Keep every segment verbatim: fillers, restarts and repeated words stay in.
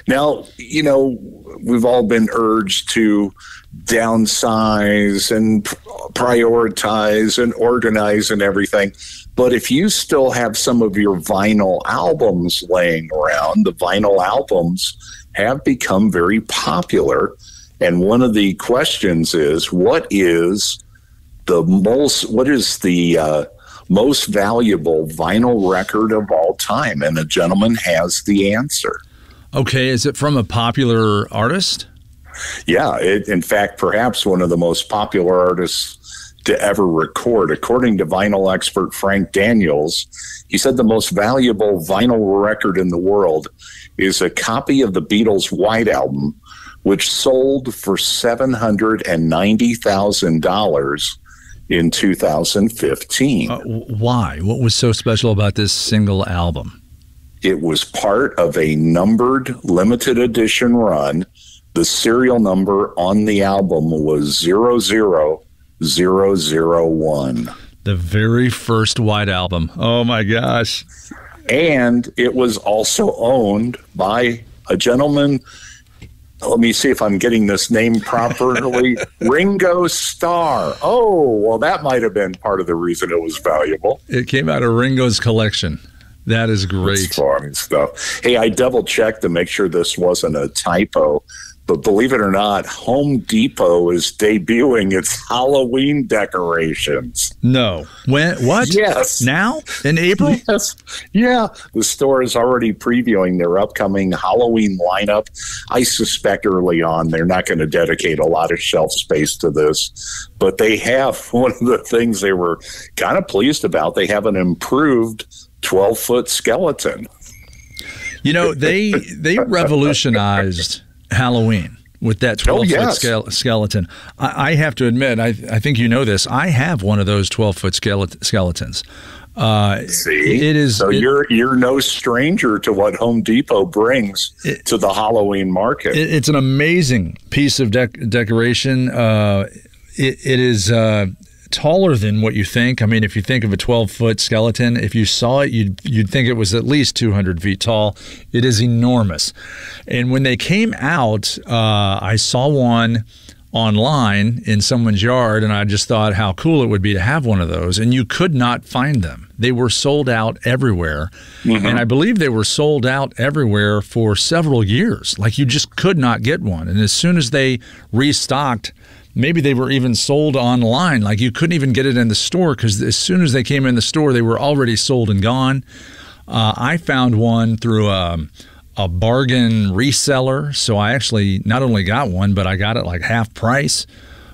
Now, you know, we've all been urged to downsize and prioritize and organize and everything. But if you still have some of your vinyl albums laying around, the vinyl albums have become very popular. And one of the questions is, what is the most, what is the uh, most valuable vinyl record of all time? And a gentleman has the answer. Okay, is it from a popular artist? Yeah, it, in fact, perhaps one of the most popular artists to ever record. According to vinyl expert Frank Daniels, he said the most valuable vinyl record in the world is a copy of the Beatles' White Album, which sold for seven hundred ninety thousand dollars in two thousand fifteen. Uh, why? What was so special about this single album? It was part of a numbered limited edition run. The serial number on the album was zero zero zero zero one. The very first White Album. Oh, my gosh. And it was also owned by a gentleman. Let me see if I'm getting this name properly. Ringo Starr. Oh, well, that might have been part of the reason it was valuable. It came out of Ringo's collection. That is great. That's fun stuff. Hey, I double checked to make sure this wasn't a typo, but believe it or not, Home Depot is debuting its Halloween decorations. No. When? What? Yes. Now? In April? Yes. Yeah. The store is already previewing their upcoming Halloween lineup. I suspect early on they're not going to dedicate a lot of shelf space to this, but they have one of the things they were kind of pleased about. They have an improved twelve-foot skeleton. You know, they they revolutionized Halloween with that twelve-foot oh, yes. ske- skeleton. I, I have to admit, I, I think you know this. I have one of those twelve-foot skele- skeletons. Uh, See, it is. So it, you're you're no stranger to what Home Depot brings it, to the Halloween market. It, it's an amazing piece of dec- decoration. Uh, it, it is. Uh, taller than what you think. I mean, if you think of a twelve-foot skeleton, if you saw it, you'd you'd think it was at least two hundred feet tall. It is enormous. And when they came out, uh, I saw one online in someone's yard, and I just thought how cool it would be to have one of those. And you could not find them. They were sold out everywhere. Mm-hmm. And I believe they were sold out everywhere for several years. Like, you just could not get one. And as soon as they restocked, maybe they were even sold online. Like, you couldn't even get it in the store because as soon as they came in the store, they were already sold and gone. Uh, I found one through a, a bargain reseller. So I actually not only got one, but I got it like half price.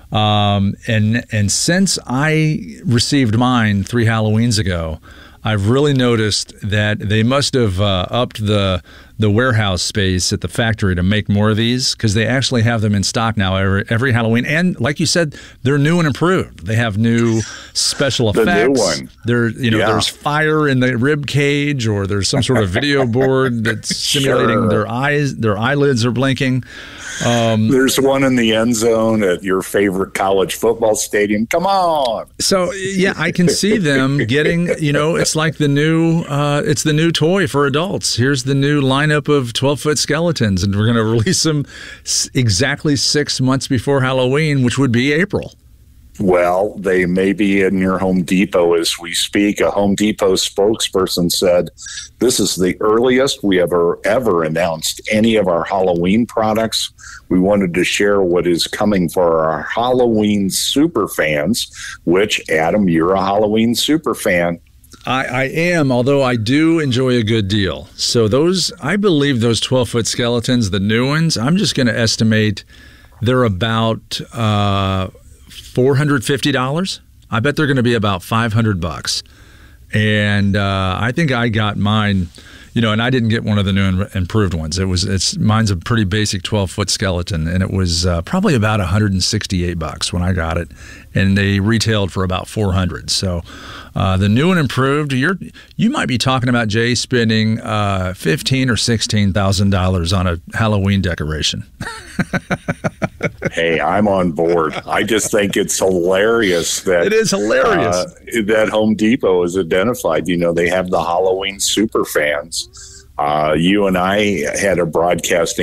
Um, and and since I received mine three Halloweens ago, I've really noticed that they must have uh, upped the the warehouse space at the factory to make more of these, because they actually have them in stock now every, every Halloween. And like you said, they're new and improved. They have new special effects. The new one. There, you know, yeah. There's fire in the rib cage, or there's some sort of video board that's simulating sure. their eyes. Their eyelids are blinking. Um, There's one in the end zone at your favorite college football stadium. Come on. So, yeah, I can see them getting, you know, it's like the new, uh, it's the new toy for adults. Here's the new lineup of twelve-foot skeletons, and we're going to release them exactly six months before Halloween, which would be April. Well, they may be in your Home Depot as we speak. A Home Depot spokesperson said, this is the earliest we ever, ever announced any of our Halloween products. We wanted to share what is coming for our Halloween super fans, which, Adam, you're a Halloween super fan. I, I am, although I do enjoy a good deal. So those, I believe those twelve-foot skeletons, the new ones, I'm just going to estimate they're about uh, four hundred fifty dollars. I bet they're going to be about five hundred bucks. And uh, I think I got mine, you know, and I didn't get one of the new and improved ones. It was, it's mine's a pretty basic twelve-foot skeleton, and it was uh, probably about one hundred sixty-eight bucks when I got it, and they retailed for about four hundred. So uh, the new and improved, you're you might be talking about, Jay, spending uh, fifteen or sixteen thousand dollars on a Halloween decoration. Hey, I'm on board. I just think it's hilarious that it is hilarious uh, that Home Depot is identified. You know, they have the Halloween super fans. Uh, you and I had a broadcasting